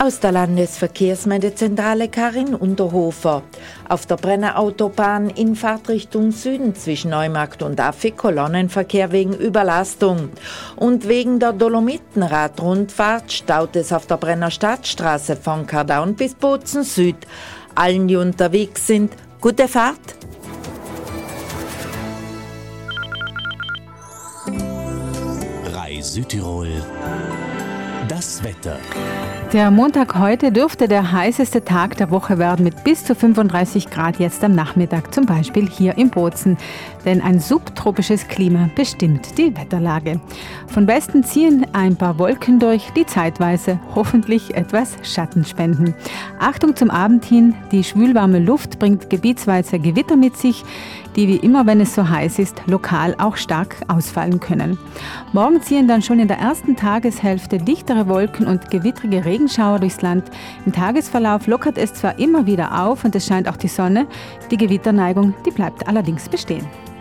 Aus der Landesverkehrsmeldezentrale Karin Unterhofer. Auf der Brenner Autobahn in Fahrtrichtung Süden zwischen Neumarkt und Affe Kolonnenverkehr wegen Überlastung. Und wegen der Dolomitenradrundfahrt staut es auf der Brenner Stadtstraße von Kardaun bis Bozen Süd. Allen, die unterwegs sind, gute Fahrt! Südtirol. Das Wetter. Der Montag heute dürfte der heißeste Tag der Woche werden mit bis zu 35 Grad jetzt am Nachmittag, zum Beispiel hier in Bozen. Denn ein subtropisches Klima bestimmt die Wetterlage. Von Westen ziehen ein paar Wolken durch, die zeitweise hoffentlich etwas Schatten spenden. Achtung zum Abend hin, die schwülwarme Luft bringt gebietsweise Gewitter mit sich, die wie immer, wenn es so heiß ist, lokal auch stark ausfallen können. Morgen ziehen dann schon in der ersten Tageshälfte dichtere Wolken und gewittrige Regenschauer durchs Land. Im Tagesverlauf lockert es zwar immer wieder auf und es scheint auch die Sonne, die Gewitterneigung, die bleibt allerdings bestehen.